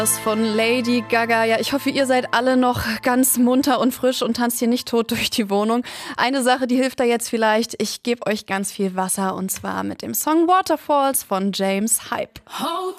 Von Lady Gaga. Ja, ich hoffe, ihr seid alle noch ganz munter und frisch und tanzt hier nicht tot durch die Wohnung. Eine Sache, die hilft da jetzt vielleicht. Ich gebe euch ganz viel Wasser und zwar mit dem Song Waterfalls von James Hype.